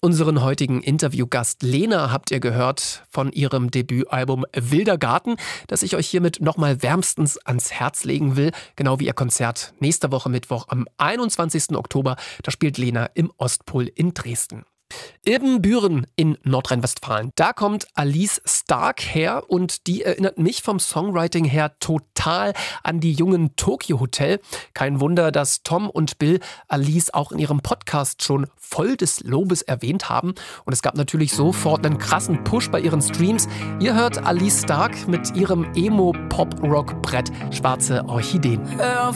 Unseren heutigen Interviewgast Lena habt ihr gehört von ihrem Debütalbum Wilder Garten, das ich euch hiermit nochmal wärmstens ans Herz legen will. Genau wie ihr Konzert nächste Woche Mittwoch am 21. Oktober. Da spielt Lena im Ostpol in Dresden. Ibbenbüren in Nordrhein-Westfalen. Da kommt Alice Stark her und die erinnert mich vom Songwriting her total an die jungen Tokyo Hotel. Kein Wunder, dass Tom und Bill Alice auch in ihrem Podcast schon voll des Lobes erwähnt haben. Und es gab natürlich sofort einen krassen Push bei ihren Streams. Ihr hört Alice Stark mit ihrem Emo-Pop-Rock-Brett Schwarze Orchideen.